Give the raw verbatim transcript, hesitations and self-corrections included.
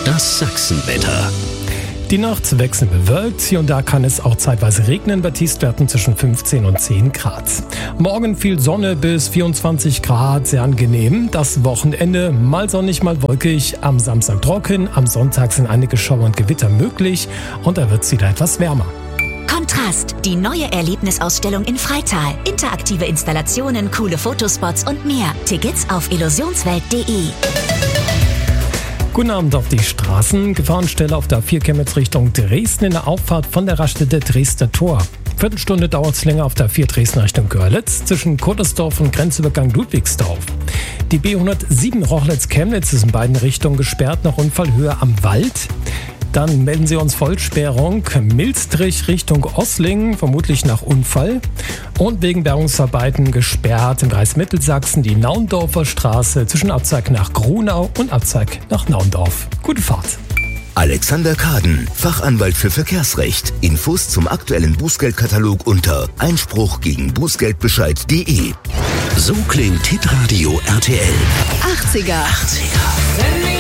Das Sachsenwetter. Die Nacht wechselnd bewölkt, hier und da kann es auch zeitweise regnen bei Tiefstwerten zwischen fünfzehn und zehn Grad. Morgen viel Sonne bis vierundzwanzig Grad, sehr angenehm. Das Wochenende mal sonnig, mal wolkig, am Samstag trocken, am Sonntag sind einige Schauer und Gewitter möglich und da wird es wieder etwas wärmer. Kontrast, die neue Erlebnisausstellung in Freital. Interaktive Installationen, coole Fotospots und mehr. Tickets auf illusionswelt punkt de. Guten Abend auf die Straßen. Gefahrenstelle auf der A vier Chemnitz Richtung Dresden in der Auffahrt von der Raststätte Dresdner Tor. Viertelstunde dauert es länger auf der A vier Dresden Richtung Görlitz zwischen Kuttersdorf und Grenzübergang Ludwigsdorf. Die B hundertsieben Rochlitz-Chemnitz ist in beiden Richtungen gesperrt nach Unfallhöhe am Wald. Dann melden Sie uns Vollsperrung Milstrich Richtung Oslingen, vermutlich nach Unfall. Und wegen Bergungsarbeiten gesperrt im Kreis Mittelsachsen die Naundorfer Straße zwischen Abzeig nach Grunau und Abzeig nach Naundorf. Gute Fahrt. Alexander Kaden, Fachanwalt für Verkehrsrecht. Infos zum aktuellen Bußgeldkatalog unter Einspruch gegen Bußgeldbescheid punkt de. So klingt Hitradio R T L. achtziger. achtziger.